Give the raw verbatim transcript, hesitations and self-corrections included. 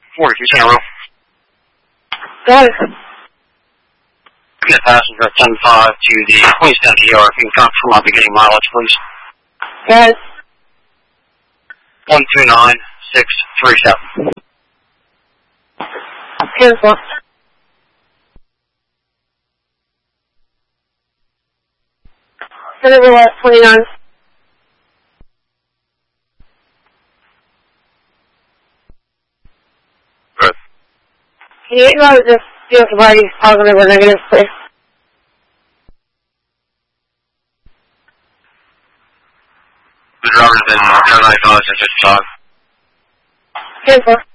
forty-two Santa Row. Got it. Get passenger at ten five to the Queenstown E R. If you can confirm my beginning mileage, please. Got it. one two nine six three seven. Cancel. Senator West twenty-nine. Good. Can you acknowledge this field sobriety positive or negative, please? The driver's in ten ninety-five and fifty-five. Cancel.